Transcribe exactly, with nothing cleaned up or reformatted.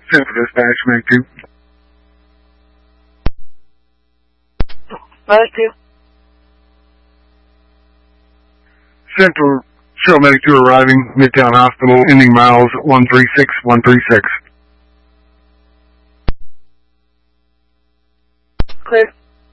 Central Dispatch, Mag two. Mag two. Central, show Medic two arriving, Midtown Hospital, ending miles one three six one three six. Clear.